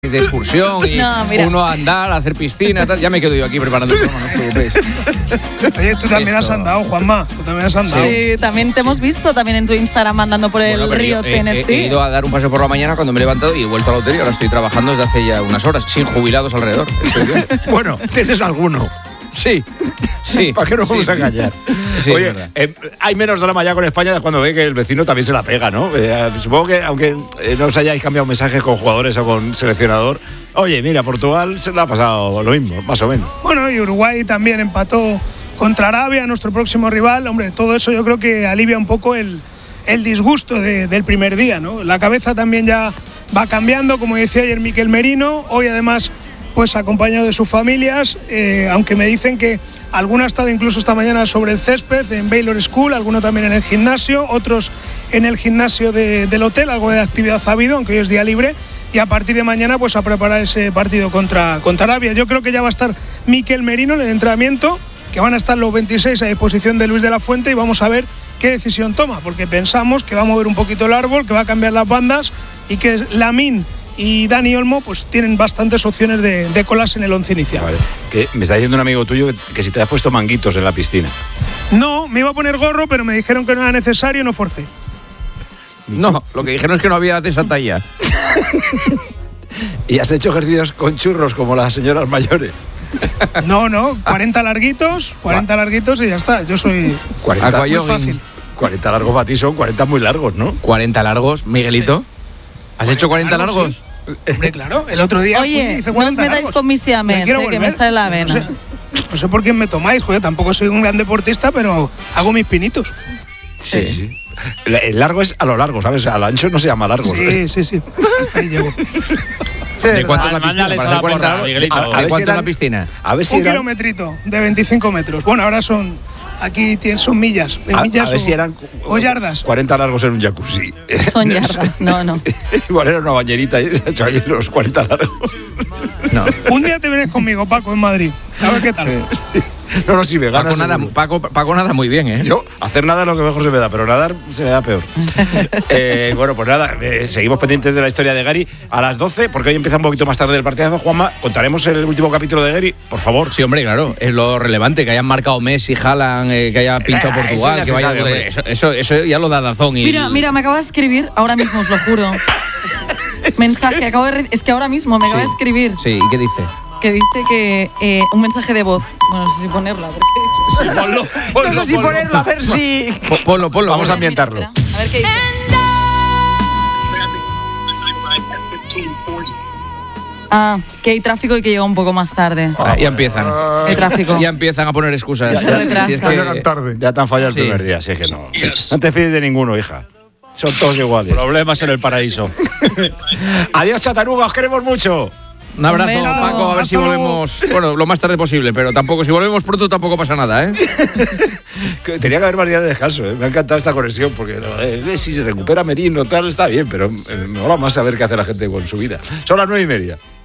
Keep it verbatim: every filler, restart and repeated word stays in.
de excursión y No, uno a andar, a hacer piscina, tal. Ya me quedo yo aquí preparando el programa, no os preocupéis. Oye, tú también Esto. has andado, Juanma. Tú también has andado. Sí, también te hemos visto también en tu Instagram andando por el Bueno, pero río yo he- Tennessee. He, he ido a dar un paseo por la mañana cuando me he levantado y he vuelto al hotel y ahora estoy trabajando desde hace ya unas horas, sin jubilados alrededor. Estoy bien. Bueno, tienes alguno. Sí, sí. ¿Para qué nos sí. vamos a engañar? Sí, es Oye, verdad. eh, hay menos drama ya con España de cuando ve que el vecino también se la pega, ¿no? Eh, supongo que, aunque eh, no os hayáis cambiado mensajes con jugadores o con seleccionador, oye, mira, Portugal se le ha pasado lo mismo, más o menos. Bueno, y Uruguay también empató contra Arabia, nuestro próximo rival. Hombre, todo eso yo creo que alivia un poco el, el disgusto de- del primer día, ¿no? La cabeza también ya va cambiando, como decía ayer Mikel Merino. Hoy además, pues acompañado de sus familias, eh, aunque me dicen que alguno ha estado incluso esta mañana sobre el césped en Baylor School, alguno también en el gimnasio, otros en el gimnasio de- del hotel, algo de actividad ha habido, aunque hoy es día libre. Y a partir de mañana, pues a preparar ese partido contra, contra Arabia. Yo creo que ya va a estar Mikel Merino en el entrenamiento, que van a estar los veintiséis a disposición de Luis de la Fuente, y vamos a ver qué decisión toma, porque pensamos que va a mover un poquito el árbol, que va a cambiar las bandas y que Lamine y Dani Olmo pues tienen bastantes opciones de, de colarse en el once inicial. Vale. Que me está diciendo un amigo tuyo que, que si te has puesto manguitos en la piscina. No, me iba a poner gorro, pero me dijeron que no era necesario y no forcé. No, lo que dijeron es que no había de esa talla. ¿Y has hecho ejercicios con churros como las señoras mayores? No, no, cuarenta larguitos, cuarenta larguitos y ya está. Yo soy cuarenta, Aqua muy jogging. fácil. cuarenta largos para ti son cuarenta muy largos, ¿no? cuarenta largos, Miguelito. ¿Has hecho cuarenta largos? sí. Hombre, claro, el otro día fui y Oye, hice no os cuarenta metáis largos. con mis Me siames, quiero eh, que me volver. sale la No sé, vena. no sé por quién me tomáis, joder, tampoco soy un gran deportista, pero hago mis pinitos. Sí, sí. El el largo es a lo largo, ¿sabes? A lo ancho no se llama largo. ¿sabes? Sí, sí, sí. Hasta ahí llego. ¿De cuánto es la piscina? Mándales ¿Para a la hacer cuarenta porra, largos? Miguelito. A- a ¿De ver si cuánto es la eran- piscina? A ver si Un eran, kilometrito de veinticinco metros. Bueno, ahora son. Aquí tienen, son millas. a, millas a ver o, si eran o yardas. cuarenta largos en un jacuzzi. Son yardas, no, no. Igual era una bañerita y se ha hecho ahí los cuarenta largos. No. Un día te vienes conmigo, Paco, en Madrid. A ver qué tal. No, no, si me ganas. Paco nada, seguro. Paco, Paco nada muy bien, ¿eh? Yo, hacer nada es lo que mejor se me da, pero nadar se me da peor. Eh, bueno, pues nada, eh, seguimos pendientes de la historia de Gary a las doce, porque hoy empieza un poquito más tarde el partidazo. Juanma, contaremos el último capítulo de Gary, por favor. Sí, hombre, claro, es lo relevante, que hayan marcado Messi, Haaland, eh, que haya pinchado Eh, eso Portugal, ya que se vaya. sabe, hombre. eso, eso, eso ya lo da Dazón. Y Mira, mira, me acaba de escribir, ahora mismo os lo juro. Mensaje, acabo de re- es que ahora mismo me acaba de Sí. escribir, Sí, ¿y qué dice? que dice que eh, un mensaje de voz. Bueno, no sé si ponerla, porque... Ponlo, ponlo, no sé si ponlo. ponerla, a ver si... Po- Ponlo, ponlo. Vamos a ponlo. ambientarlo. Espera, a ver qué dice. Ah, que hay tráfico y que llega un poco más tarde. Ah, ya empiezan. Hay tráfico. Ya empiezan a poner excusas. Se retrasa. Si es Ya que- llegan tarde. Ya te han fallado el Sí. primer día, así es que no. No te fíes de ninguno, hija. Son todos iguales. Problemas en el paraíso. Adiós, Chatanuga, os queremos mucho. Un abrazo, Un beso. Paco, a ver si Hasta luego. volvemos. Bueno, lo más tarde posible, pero tampoco, si volvemos pronto tampoco pasa nada, ¿eh? Que Tenía que haber más días de descanso, ¿eh? Me ha encantado esta conexión, porque eh, si se recupera Merino, tal, está bien, pero eh, me mola más saber qué hace la gente con su vida. Son las nueve y media.